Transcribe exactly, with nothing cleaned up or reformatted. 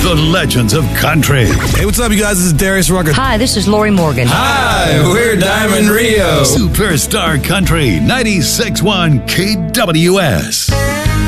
the legends of country. Hey, what's up, you guys? This is Darius Rucker. Hi, this is Lori Morgan. Hi, we're Diamond Rio. Superstar Country, ninety-six point one K W S.